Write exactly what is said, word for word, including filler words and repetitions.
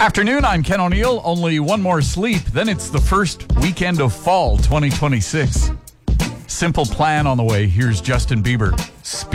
Afternoon, I'm Ken O'Neill. Only one more sleep, then it's the first weekend of fall twenty twenty-six. Simple Plan on the way. Here's Justin Bieber.